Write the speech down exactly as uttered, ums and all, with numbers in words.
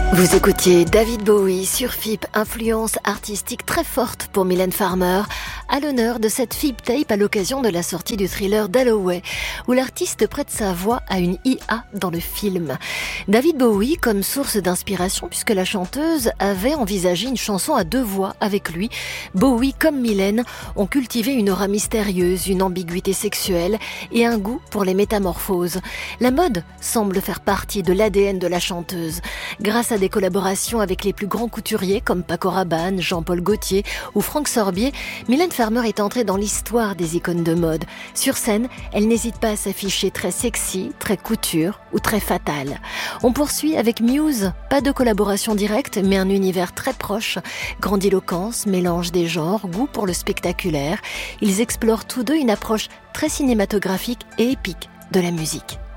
Vous écoutiez David Bowie sur F I P, influence artistique très forte pour Mylène Farmer, à l'honneur de cette F I P Tape à l'occasion de la sortie du thriller Dalloway, où l'artiste prête sa voix à une I A dans le film. David Bowie comme source d'inspiration puisque la chanteuse avait envisagé une chanson à deux voix avec lui. Bowie comme Mylène ont cultivé une aura mystérieuse, une ambiguïté sexuelle et un goût pour les métamorphoses. La mode semble faire partie de l'A D N de la chanteuse. Grâce à des collaborations avec les plus grands couturiers comme Paco Rabanne, Jean-Paul Gaultier ou Franck Sorbier, Mylène Farmer est entrée dans l'histoire des icônes de mode. Sur scène, elle n'hésite pas à s'afficher très sexy, très couture ou très fatale. On poursuit avec Muse, pas de collaboration directe mais un univers très proche, grandiloquence, mélange des genres, goût pour le spectaculaire. Ils explorent tous deux une approche très cinématographique et épique de la musique.